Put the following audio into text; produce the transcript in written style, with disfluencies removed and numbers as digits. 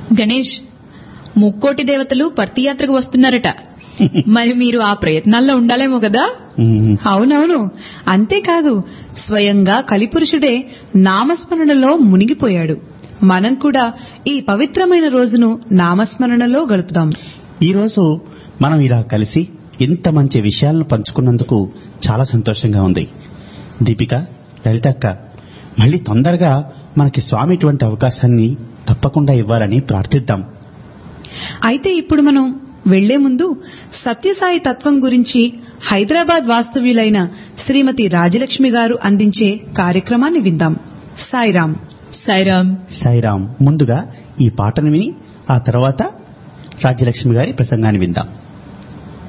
గణేష్, ముక్కోటి దేవతలు పర్తియాత్రకు వస్తున్నారట. మరి మీరు ఆ ప్రయత్నాల్లో ఉండాలేమో కదా? అవునవును. అంతేకాదు, స్వయంగా కలిపురుషుడే నామస్మరణలో మునిగిపోయాడు. మనం కూడా ఈ పవిత్రమైన రోజును నామస్మరణలో గడుపుదాం. ఈరోజు మనం ఇలా కలిసి ఇంత మంచి విషయాలను పంచుకున్నందుకు చాలా సంతోషంగా ఉంది. దీపిక, లలితక్క, మళ్ళీ తొందరగా మనకి స్వామి ఇటువంటి అవకాశాన్ని తప్పకుండా ఇవ్వాలని ప్రార్థిద్దాం. అయితే ఇప్పుడు మనం వెళ్లే ముందు సత్యసాయి తత్వం గురించి హైదరాబాద్ వాస్తవ్యులైన శ్రీమతి రాజలక్ష్మి గారు అందించే కార్యక్రమాన్ని విందాం. సాయిరాం. సాయిరాం. సాయిరాం. ముందుగా ఈ పాటను విని ఆ తర్వాత రాజ్యలక్ష్మి గారి ప్రసంగాన్ని విందాం.